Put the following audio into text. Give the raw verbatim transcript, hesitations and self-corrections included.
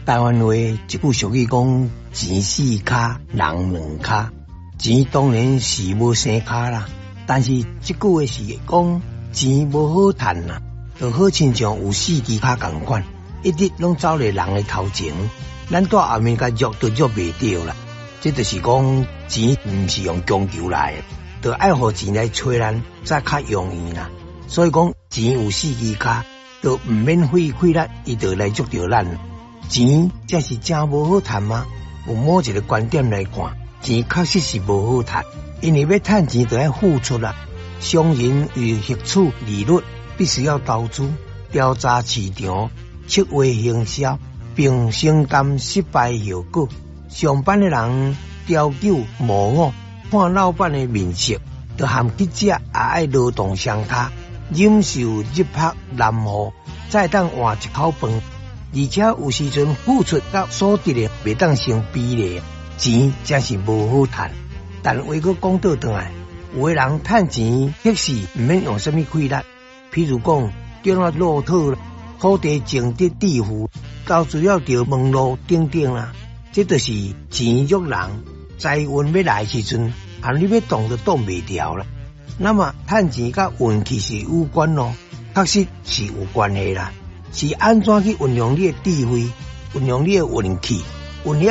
台湾话即句俗语讲钱四卡，人两卡。钱当然是无生卡啦，但是即句话是讲钱无好赚啦，就好亲像有四支卡同款，一直拢走咧人的头前，咱在后面甲约都约袂到啦。这就是讲钱毋是用强求来的，就爱互钱来找咱，才较容易啦。所以讲钱有四支卡，就毋免费费力，伊就来捉着咱。钱这是真无好赚吗？有某一个观点来看，钱确实是无好赚，因为要赚钱就要付出啦。商人为获取利润，必须要投资、调查市场、策划行销，并承担失败后果。上班的人朝九暮五，看老板的面色，就和记者也爱劳动相卡，忍受日晒南雨，再当换一口饭。而且有时阵付出到所得的袂当成比例，钱才是无好赚。但话佫讲倒转来，有的人赚钱迄时毋免用什么费力，譬如讲叫那落土、土地种植致富，到主要着门路等等啦，这就是钱约人，财运要来时阵，含你要动都动袂掉啦。那么赚钱甲运气是有关咯，确实是有关系啦。是安怎去运用你的智慧，运用你的运气，运